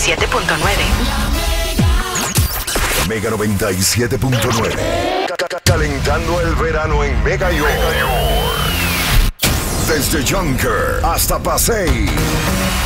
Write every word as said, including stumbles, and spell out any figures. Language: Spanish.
siete punto nueve. Mega noventa y siete punto nueve. Calentando el verano en Mega York. Desde Junker hasta Pasay.